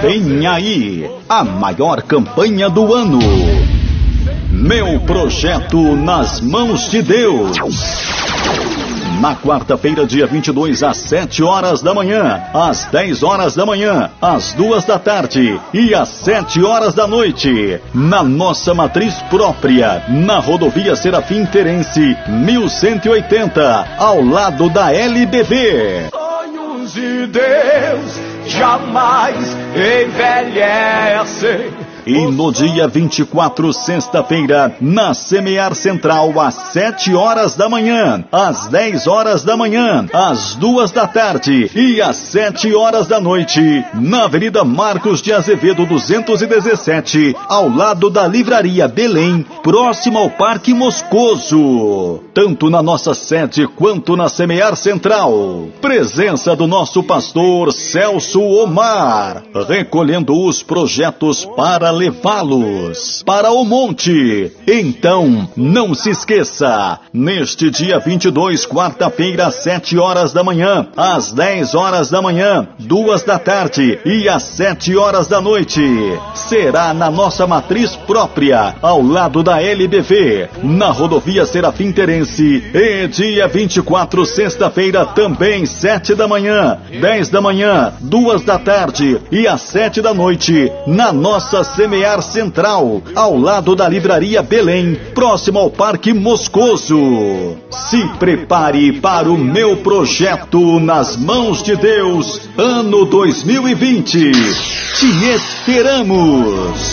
Vem aí, a maior campanha do ano. Meu projeto nas mãos de Deus. Na quarta-feira, dia 22, às 7 horas da manhã, às 10 horas da manhã, às 2 da tarde e às 7 horas da noite, na nossa matriz própria, na rodovia Serafim Terense, 1180, ao lado da LBV. Sonhos de Deus jamais envelhecem. E no dia 24, sexta-feira, na Semear Central, às 7 horas da manhã, às 10 horas da manhã, às 2 da tarde e às 7 horas da noite, na Avenida Marcos de Azevedo 217, ao lado da Livraria Belém, próximo ao Parque Moscoso. Tanto na nossa sede quanto na Semear Central. Presença do nosso pastor Celso Omar, recolhendo os projetos para levá-los para o monte. Então, não se esqueça, neste dia 22, quarta-feira, às 7 horas da manhã, às 10 horas da manhã, 2 da tarde e às 7 horas da noite, será na nossa matriz própria, ao lado da LBV, na rodovia Serafim Terense. E dia 24, sexta-feira, também 7 da manhã, 10 da manhã, 2 da tarde e às 7 da noite, na nossa Semear Central, ao lado da Livraria Belém, próximo ao Parque Moscoso. Se prepare para o meu projeto nas mãos de Deus, ano 2020. Te esperamos!